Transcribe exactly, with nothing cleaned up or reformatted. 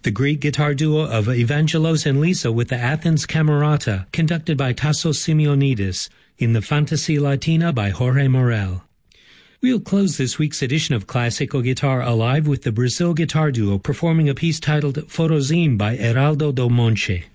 The Greek guitar duo of Evangelos and Lisa with the Athens Camerata, conducted by Tassos Simeonidis, in the Fantasy Latina by Jorge Morel. We'll close this week's edition of Classical Guitar Alive with the Brazil guitar duo performing a piece titled Forozim by Heraldo do Monte.